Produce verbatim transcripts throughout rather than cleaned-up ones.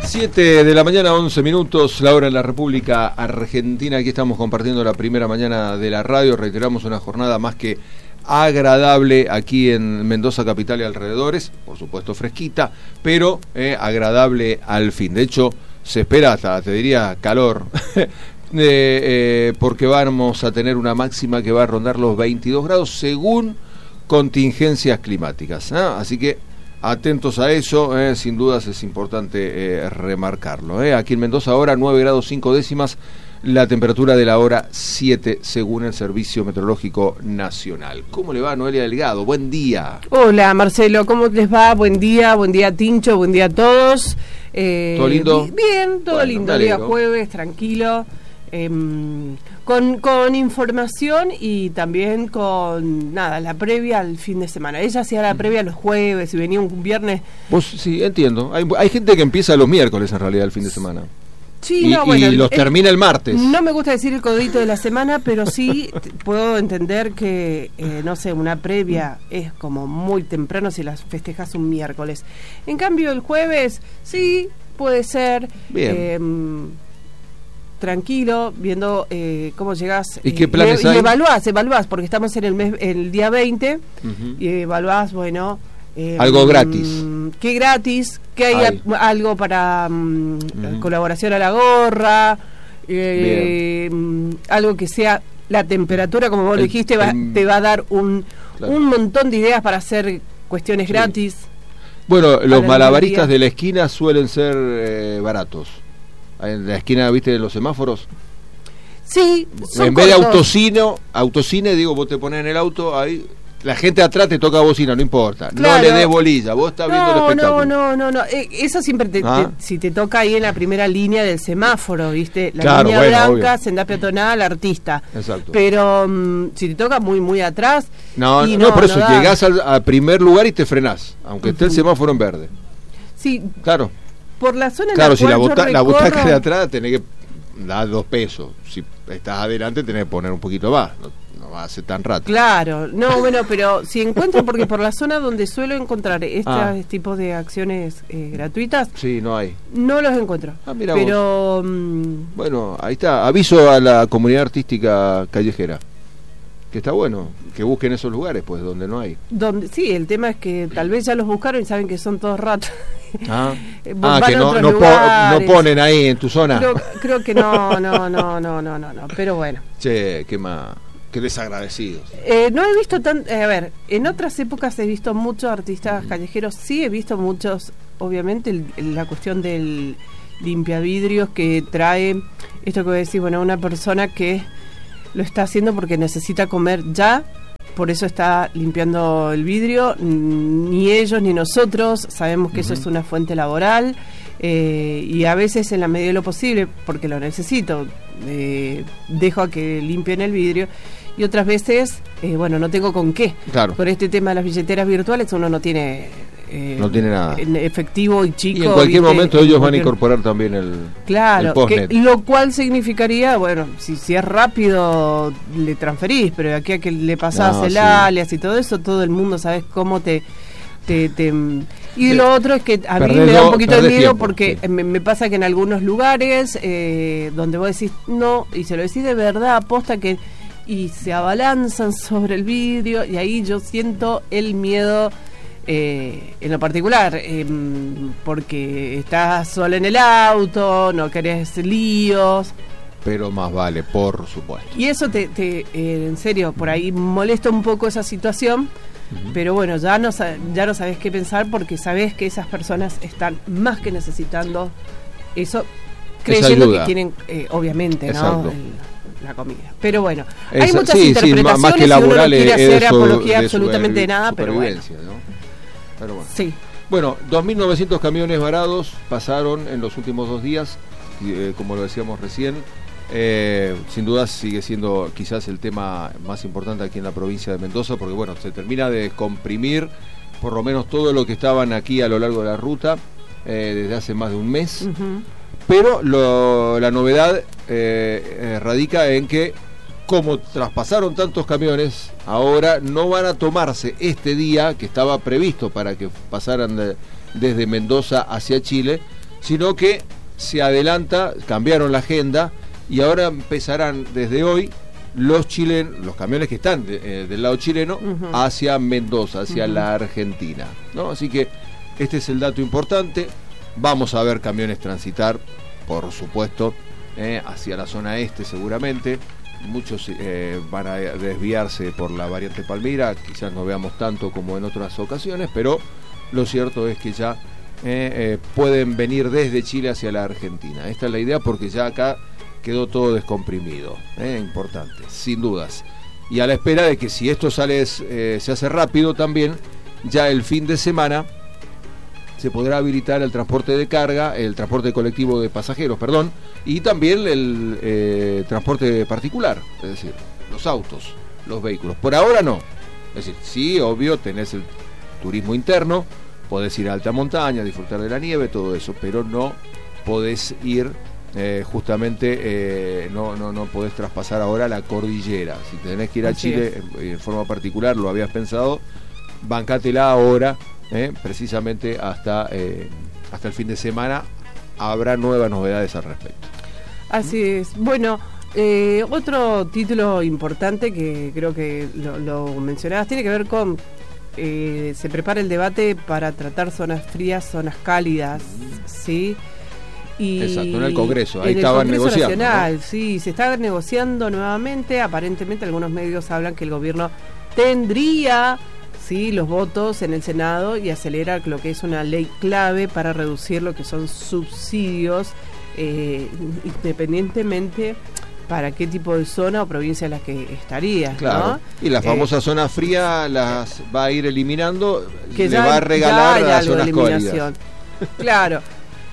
siete de la mañana, once minutos, la hora en la República Argentina. Aquí estamos compartiendo la primera mañana de la radio. Reiteramos una jornada más que agradable aquí en Mendoza capital y alrededores, por supuesto fresquita, pero eh, agradable al fin. De hecho, se espera hasta, te diría, calor, eh, eh, porque vamos a tener una máxima que va a rondar los veintidós grados según contingencias climáticas, ¿eh? Así que atentos a eso, eh, sin dudas es importante eh, remarcarlo. Eh. Aquí en Mendoza ahora nueve grados cinco décimas, la temperatura de la hora siete según el Servicio Meteorológico Nacional. ¿Cómo le va, Noelia Delgado? Buen día. Hola, Marcelo, ¿cómo les va? Buen día, buen día, Tincho, buen día a todos. Eh, ¿Todo lindo? Bien, todo bueno, lindo, día jueves, tranquilo. Eh, con, con información y también con nada, la previa al fin de semana. Ella hacía la previa los jueves y venía un viernes. Vos sí, entiendo. Hay, hay gente que empieza los miércoles en realidad el fin de semana. Sí, y, no, bueno, y los el, termina el martes. No me gusta decir el codito de la semana, pero sí t- puedo entender que, eh, no sé, una previa es como muy temprano si las festejas un miércoles. En cambio, el jueves, sí, puede ser. Bien. Eh, tranquilo, viendo eh, cómo llegás. ¿Y qué eh, planes y, hay? Y evaluás, evaluás, porque estamos en el mes, el día veinte, Uh-huh. y evaluás, bueno... Eh, algo gratis. ¿Qué gratis? ¿Qué hay, hay. A, algo para um, Uh-huh. colaboración a la gorra? Eh, um, algo que sea la temperatura, como vos el, lo dijiste, va, el, te va a dar un, claro. un montón de ideas para hacer cuestiones sí. gratis. Bueno, los malabaristas de la esquina suelen ser eh, baratos. En la esquina, ¿viste, de los semáforos? Sí, son en vez cortos. de autocine, autocine, digo, vos te pones en el auto, ahí la gente atrás te toca bocina, no importa. Claro. No le des bolilla, vos estás no, viendo el espectáculo. No, no, no, no. Eh, eso siempre te, ¿Ah? te, si te toca ahí en la primera línea del semáforo, ¿viste? La claro, línea bueno, blanca, obvio. senda peatonal, artista. Exacto. Pero um, si te toca muy, muy atrás... No, no, no, no, por eso no llegás al, al primer lugar y te frenás, aunque uh-huh. esté el semáforo en verde. Sí. Claro. Por la zona en claro, la si cual la, bota, yo la recorro... butaca de atrás tenés que dar dos pesos. Si estás adelante tenés que poner un poquito más. No, no va a ser tan rato. Claro, no, bueno, pero si encuentro, porque por la zona donde suelo encontrar estos ah. tipos de acciones eh, gratuitas, sí, no hay. No los encuentro. Ah, mira pero um, bueno, ahí está. Aviso a la comunidad artística callejera. Que está bueno, que busquen esos lugares, pues, donde no hay. Donde, sí, el tema es que tal vez ya los buscaron y saben que son todos ratos. Ah, ah que no, no, po, no ponen ahí en tu zona. Creo, creo que no, no, no, no, no, no, no, pero bueno. Che, qué más, qué desagradecidos. Eh, no he visto tan, eh, a ver, en otras épocas he visto muchos artistas uh-huh. callejeros, sí he visto muchos, obviamente, el, la cuestión del limpiavidrios que trae, esto que voy a decir, bueno, una persona que lo está haciendo porque necesita comer ya, por eso está limpiando el vidrio. Ni ellos ni nosotros sabemos que uh-huh. eso es una fuente laboral, eh, y a veces en la medida de lo posible, porque lo necesito, eh, dejo a que limpien el vidrio, y otras veces, eh, bueno, no tengo con qué. Claro. Por este tema de las billeteras virtuales uno no tiene... Eh, no tiene nada en efectivo y chico, y en cualquier ¿viste? momento ellos van a incorporar también el claro, el postnet. Que, lo cual significaría, bueno, si, si es rápido le transferís, pero de aquí a que le pasás no, el sí. alias y todo eso, todo el mundo sabes cómo te te, te y sí. Lo otro es que a mí me da un poquito de miedo tiempo, porque sí. me, me pasa que en algunos lugares eh, donde vos decís no, y se lo decís de verdad, aposta que y se abalanzan sobre el vidrio, y ahí yo siento el miedo. Eh, en lo particular, eh, porque estás sola en el auto, no querés líos. Pero más vale, por supuesto. Y eso te, te eh, en serio, por ahí molesta un poco esa situación, uh-huh. pero bueno, ya no, ya no sabés qué pensar porque sabés que esas personas están más que necesitando eso, creyendo que tienen, eh, obviamente, ¿no? El, la comida. Pero bueno, esa, hay muchas sí, interpretaciones sí, más que y uno no quiere hacer su, apología de absolutamente de nada, pero bueno. ¿no? Pero bueno. Sí. Bueno, dos mil novecientos camiones varados pasaron en los últimos dos días, eh, como lo decíamos recién. Eh, sin duda sigue siendo quizás el tema más importante aquí en la provincia de Mendoza, porque bueno, se termina de comprimir por lo menos todo lo que estaban aquí a lo largo de la ruta eh, desde hace más de un mes. Uh-huh. Pero lo, la novedad eh, eh, radica en que como traspasaron tantos camiones, ahora no van a tomarse este día que estaba previsto para que pasaran de, desde Mendoza hacia Chile, sino que se adelanta, cambiaron la agenda y ahora empezarán desde hoy los chilenos, los camiones que están de, eh, del lado chileno, uh-huh, hacia Mendoza, hacia uh-huh, la Argentina, ¿no? Así que este es el dato importante. Vamos a ver camiones transitar, por supuesto, eh, hacia la zona este seguramente. Muchos eh, van a desviarse por la variante Palmira, quizás no veamos tanto como en otras ocasiones, pero lo cierto es que ya eh, eh, pueden venir desde Chile hacia la Argentina. Esta es la idea, porque ya acá quedó todo descomprimido, eh, importante, sin dudas. Y a la espera de que si esto sale, eh, se hace rápido también, ya el fin de semana se podrá habilitar el transporte de carga, el transporte colectivo de pasajeros, perdón, y también el eh, transporte particular, es decir, los autos, los vehículos. Por ahora no. Es decir, sí, obvio, tenés el turismo interno, podés ir a alta montaña, disfrutar de la nieve, todo eso, pero no podés ir, eh, justamente, eh, no, no, no podés traspasar ahora la cordillera. Si tenés que ir a Así Chile en, en forma particular, lo habías pensado, bancátela ahora. Eh, precisamente hasta eh, hasta el fin de semana habrá nuevas novedades al respecto. Así es. Bueno, eh, otro título importante que creo que lo, lo mencionabas tiene que ver con eh, se prepara el debate para tratar zonas frías, zonas cálidas, ¿sí? Y exacto, en el Congreso, ahí en estaban el Congreso negociando, Nacional, ¿no? Sí, se está negociando nuevamente. Aparentemente algunos medios hablan que el gobierno tendría, sí, los votos en el Senado y acelerar lo que es una ley clave para reducir lo que son subsidios, eh, independientemente para qué tipo de zona o provincia en la que estaría, claro, ¿no? Y la famosa eh, zona fría las va a ir eliminando, que le ya, va a regalar ya a las zonas cálidas. Claro.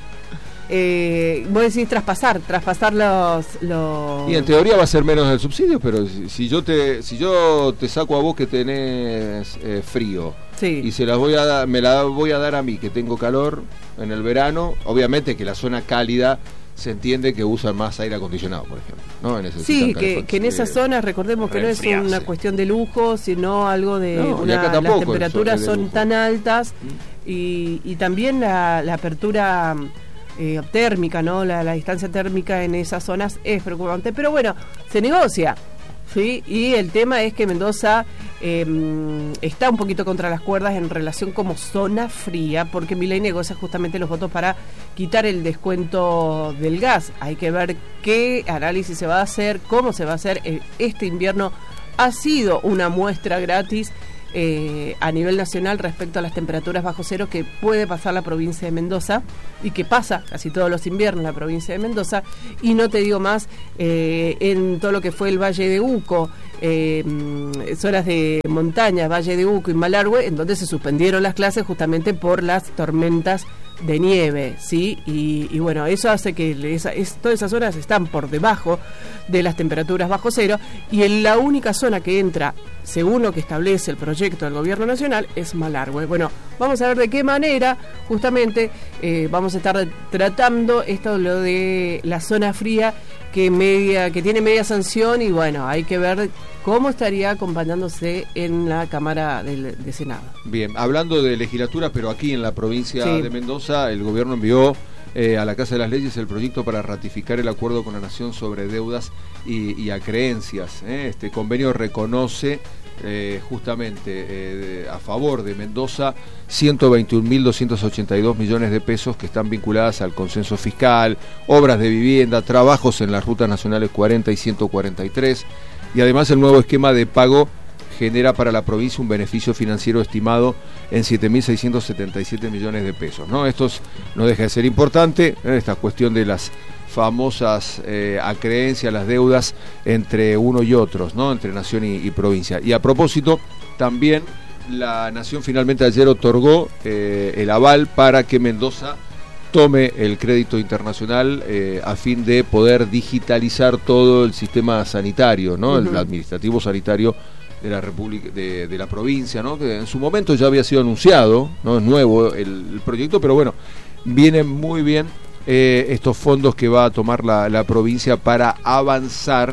Eh, vos decís traspasar, traspasar los, los... Y en teoría va a ser menos el subsidio, pero si, si yo te si yo te saco a vos que tenés eh, frío, sí, y se las voy a dar, me la voy a dar a mí que tengo calor en el verano, obviamente que la zona cálida se entiende que usan más aire acondicionado, por ejemplo, ¿no? Sí, que, que en esas zonas, recordemos que no es una cuestión de lujo, sino algo de no, una, acá las temperaturas son lujo. tan altas, mm. y, y también la, la apertura eh, térmica, ¿no? La, la distancia térmica en esas zonas es preocupante, pero bueno, se negocia, ¿sí? Y el tema es que Mendoza eh, está un poquito contra las cuerdas en relación como zona fría, porque Milei negocia justamente los votos para quitar el descuento del gas. Hay que ver qué análisis se va a hacer, cómo se va a hacer. Este invierno ha sido una muestra gratis eh, a nivel nacional respecto a las temperaturas bajo cero que puede pasar la provincia de Mendoza y que pasa casi todos los inviernos en la provincia de Mendoza, y no te digo más eh, en todo lo que fue el Valle de Uco, eh, zonas de montaña, Valle de Uco y Malargüe, en donde se suspendieron las clases justamente por las tormentas de nieve, ¿sí? Y, y bueno, eso hace que esa, es, todas esas zonas están por debajo de las temperaturas bajo cero, y en la única zona que entra, según lo que establece el proyecto del gobierno nacional, es Malargüe. Bueno, vamos a ver de qué manera justamente eh, vamos a estar tratando esto, lo de la zona fría que media que tiene media sanción, y bueno, hay que ver cómo estaría acompañándose en la Cámara del, de Senado. Bien, hablando de legislatura, pero aquí en la provincia sí. de Mendoza, el gobierno envió eh, a la Casa de las Leyes el proyecto para ratificar el acuerdo con la Nación sobre deudas y, y acreencias. ¿eh? Este convenio reconoce eh, justamente eh, de, a favor de Mendoza ciento veintiún mil doscientos ochenta y dos millones de pesos que están vinculadas al consenso fiscal, obras de vivienda, trabajos en las rutas nacionales cuarenta y ciento cuarenta y tres, y además el nuevo esquema de pago genera para la provincia un beneficio financiero estimado en siete mil seiscientos setenta y siete millones de pesos, ¿no? Esto no deja de ser importante, ¿eh? Esta cuestión de las famosas eh, acreencias, las deudas entre uno y otros, ¿no? Entre nación y, y provincia. Y a propósito, también la Nación finalmente ayer otorgó eh, el aval para que Mendoza tome el crédito internacional eh, a fin de poder digitalizar todo el sistema sanitario, ¿no? Uh-huh. El administrativo sanitario de la República, de, de la provincia, ¿no? Que en su momento ya había sido anunciado, no es nuevo el, el proyecto, pero bueno, vienen muy bien eh, estos fondos que va a tomar la, la provincia para avanzar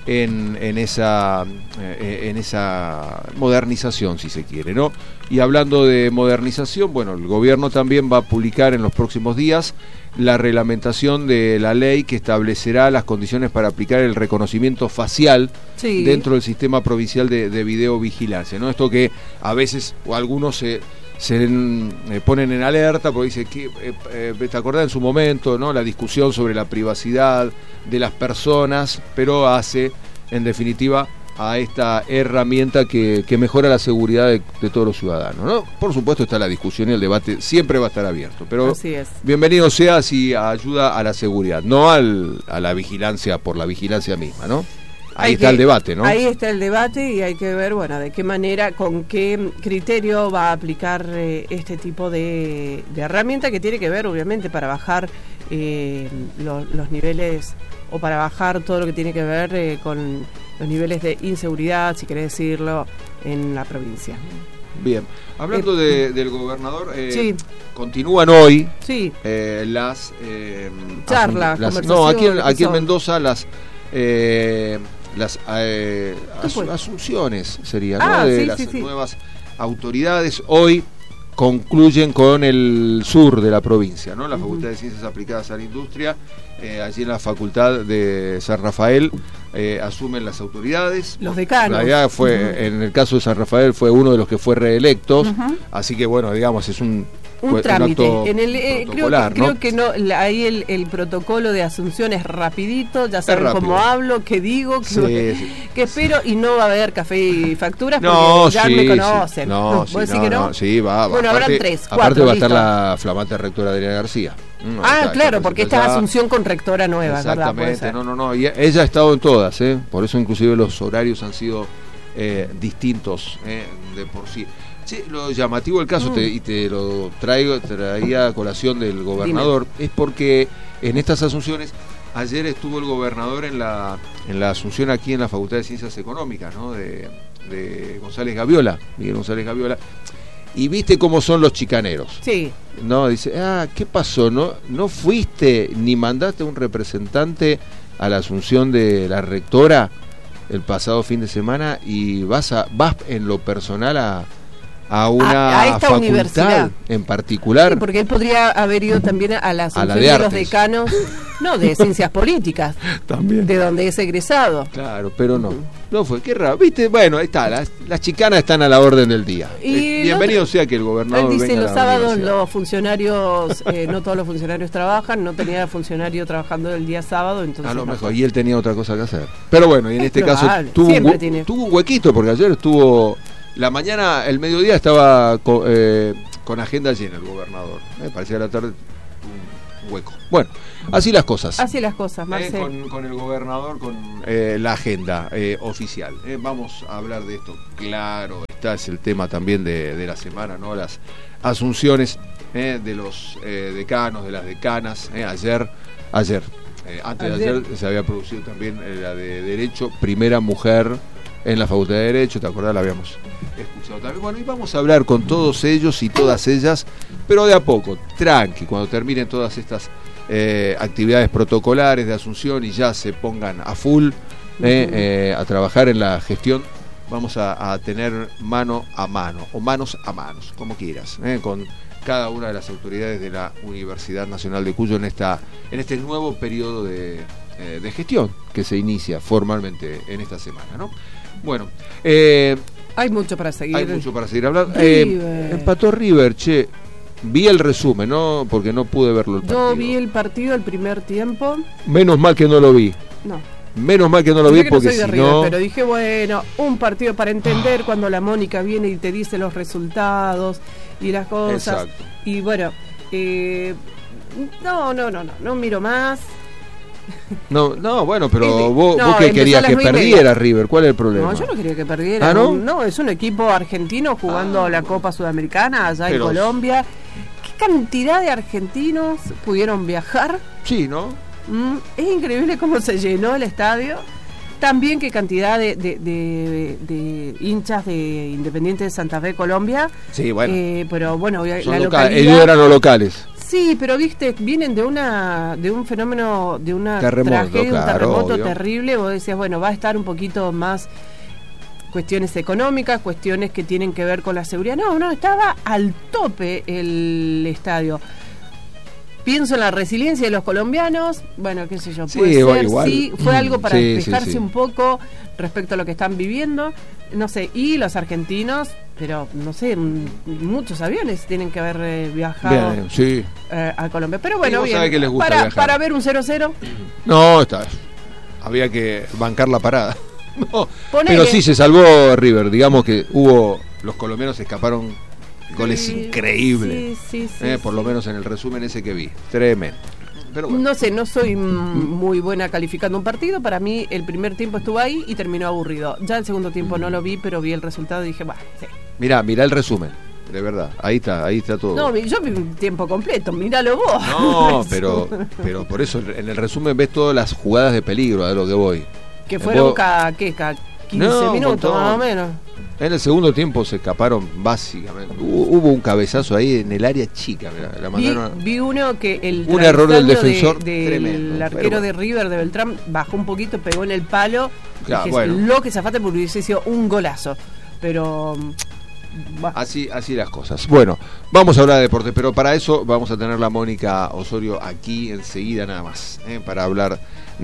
en, en esa eh, en esa modernización, si se quiere, ¿no? Y hablando de modernización, bueno, el gobierno también va a publicar en los próximos días la reglamentación de la ley que establecerá las condiciones para aplicar el reconocimiento facial sí. dentro del sistema provincial de, de videovigilancia, ¿no? Esto que a veces o algunos se se eh, ponen en alerta porque dice que eh, eh, te acordás en su momento, ¿no? La discusión sobre la privacidad de las personas, pero hace en definitiva a esta herramienta que, que mejora la seguridad de, de todos los ciudadanos, ¿no? Por supuesto está la discusión y el debate siempre va a estar abierto, pero así es. Bienvenido sea si ayuda a la seguridad, no al, a la vigilancia por la vigilancia misma, ¿no? Ahí hay está que, el debate, ¿no? Ahí está el debate y hay que ver, bueno, de qué manera, con qué criterio va a aplicar eh, este tipo de, de herramienta que tiene que ver, obviamente, para bajar eh, lo, los niveles o para bajar todo lo que tiene que ver eh, con los niveles de inseguridad, si querés decirlo, en la provincia. Bien, hablando eh, de, del gobernador, eh, sí. continúan hoy sí. eh, las eh, charlas, las, no, aquí en, aquí en Mendoza las eh, las eh, asu asunciones sería, ah, ¿no? De sí, las sí, sí. nuevas autoridades. Hoy concluyen con el sur de la provincia, ¿no? La uh-huh. Facultad de Ciencias Aplicadas a la Industria, eh, allí en la Facultad de San Rafael eh, asumen las autoridades. Los decanos. En realidad fue, uh-huh. en el caso de San Rafael fue uno de los que fue reelectos, uh-huh. así que bueno, digamos, es un un un trámite. acto En el, eh, creo que, ¿no? creo que no, la, ahí el, el protocolo de asunción es rapidito, ya saben cómo hablo, qué digo, qué, sí, sí. qué espero, y no va a haber café y facturas porque no, ya sí, me conocen. Sí. No, ¿Vos sí, decís no, que no? no, sí, va, va. Bueno, aparte, habrán tres, cuatro, aparte va a estar listo. la flamante rectora Adriana García. No, ah, está, claro, porque esta es asunción con rectora nueva, exactamente, ¿verdad? no, no, no, y ella ha estado en todas, ¿eh? Por eso inclusive los horarios han sido eh, distintos eh, de por sí. Sí, lo llamativo del caso, mm. te, y te lo traigo, traía a colación del gobernador, Dime. es porque en estas asunciones, ayer estuvo el gobernador en la en la asunción aquí en la Facultad de Ciencias Económicas, ¿no? De, de González Gaviola, Miguel González Gaviola, y viste cómo son los chicaneros. Sí. No, dice, ah, ¿qué pasó? ¿No, no fuiste ni mandaste un representante a la asunción de la rectora el pasado fin de semana y vas a vas en lo personal a a una a, a esta facultad universidad en particular? Sí, porque él podría haber ido también a la asunción a la de, de artes. los decanos, no, de ciencias políticas, también, de donde es egresado. Claro, pero no, no fue, qué raro, viste, bueno, ahí está, las, las chicanas están a la orden del día. Y eh, bienvenido otro, sea que el gobernador él dice venga los a la sábados los funcionarios, eh, no todos los funcionarios trabajan, no tenía funcionario trabajando el día sábado, entonces a lo no mejor, fue. Y él tenía otra cosa que hacer. Pero bueno, y en es este probable. caso tuvo un, tiene. tuvo un huequito, porque ayer estuvo, la mañana, el mediodía estaba con, eh, con agenda llena el gobernador, me eh, parecía la tarde un hueco. Bueno, así las cosas. Así las cosas, Marcelo. Eh, con, con el gobernador, con eh, la agenda eh, oficial. Eh, vamos a hablar de esto, claro, este es el tema también de, de la semana, ¿no? Las asunciones eh, de los eh, decanos, de las decanas. Eh, ayer, ayer, eh, antes ayer. de ayer se había producido también eh, la de Derecho, primera mujer en la Facultad de Derecho, ¿te acordás? La habíamos escuchado también. Bueno, y vamos a hablar con todos ellos y todas ellas, pero de a poco, tranqui, cuando terminen todas estas eh, actividades protocolares de asunción y ya se pongan a full eh, eh, a trabajar en la gestión, vamos a, a tener mano a mano, o manos a manos, como quieras, eh, con cada una de las autoridades de la Universidad Nacional de Cuyo en, esta, en este nuevo periodo de, eh, de gestión que se inicia formalmente en esta semana, ¿no? Bueno, eh, hay mucho para seguir. Hay mucho para seguir hablando. Eh, empató River, che. Vi el resumen, ¿no? Porque no pude verlo el partido. Yo vi el partido el primer tiempo. Menos mal que no lo vi. No. Menos mal que no lo yo vi que porque no soy de si River, no... pero dije, bueno, un partido para entender cuando la Mónica viene y te dice los resultados y las cosas. Exacto. Y bueno, eh, no, no, no, no, no miro más. No, no, bueno, pero el, vos, no, vos que querías que perdiera River, ¿cuál es el problema? No, yo no quería que perdiera. ¿Ah, no? No, es un equipo argentino jugando ah, la Copa Sudamericana allá pero... en Colombia. ¿Qué cantidad de argentinos pudieron viajar? Sí, ¿no? Mm, es increíble cómo se llenó el estadio. También qué cantidad de, de, de, de hinchas de Independiente de Santa Fe, Colombia. Sí, bueno. Eh, pero bueno, Son la local, localidad... ellos eran los locales. Sí, pero viste, vienen de una de un fenómeno, de una terremoto, tragedia, claro, un terremoto obvio. terrible. Vos decías, bueno, va a estar un poquito más cuestiones económicas, cuestiones que tienen que ver con la seguridad. No, no, estaba al tope el estadio. Pienso en la resiliencia de los colombianos, bueno, qué sé yo, puede Sí, ser, igual. sí, fue algo para Sí, sí, despejarse sí. un poco respecto a lo que están viviendo, no sé, y los argentinos, pero no sé, m- muchos aviones tienen que haber eh, viajado Bien, sí. eh, a Colombia, pero Y bueno, vos bien, sabés que les gusta para, viajar. para ver un cero cero, No, está. Había que bancar la parada. No, Ponele. pero sí se salvó River. Digamos que hubo. Los colombianos escaparon goles Sí, increíbles. sí, sí, sí, eh, por sí. lo menos en el resumen ese que vi. Tremendo. Pero bueno. No sé, no soy mm, muy buena calificando un partido. Para mí el primer tiempo estuvo ahí y terminó aburrido. Ya el segundo tiempo no lo vi, pero vi el resultado y dije, bueno, sí. Mirá, mirá el resumen. De verdad. Ahí está, ahí está todo. No, vi- yo vi un tiempo completo, míralo vos. No, pero, pero por eso en el resumen ves todas las jugadas de peligro, a lo que voy. Que fueron Vos- cada, ¿qué? Cada quince No, un minutos, montón. más o menos. En el segundo tiempo se escaparon básicamente. Hubo, hubo un cabezazo ahí en el área chica. Mirá, la Vi, mandaron a- vi uno que el Un error del travesaño de- defensor del tremendo, pero arquero bueno. de River, de Beltrán, bajó un poquito, pegó en el palo. Claro, Dije, bueno. lo que zafate porque hubiese sido un golazo. Pero... mm, bah, Así, así las cosas. Bueno, vamos a hablar de deporte, pero para eso vamos a tener la Mónica Osorio aquí enseguida nada más, ¿eh? Para hablar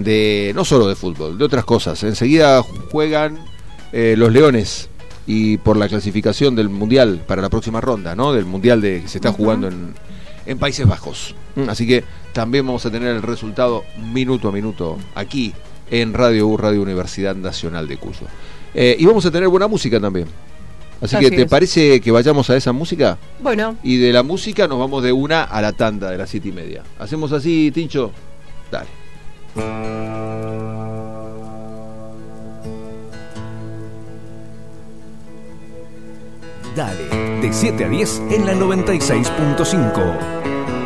de no solo de fútbol, de otras cosas. Enseguida juegan eh, los Leones y por la clasificación del Mundial para la próxima ronda, ¿no? Del Mundial de, que se está Ujú. jugando en, en Países Bajos. Mm, Así que también vamos a tener el resultado minuto a minuto aquí en Radio U, Radio Universidad Nacional de Cuyo. Eh, y vamos a tener buena música también. Así, Así que, ¿te es. parece que vayamos a esa música? bueno, Y de la música nos vamos de una a la tanda de las siete y media. ¿Hacemos así, Tincho? Dale. Dale, de siete a diez en la noventa y seis punto cinco.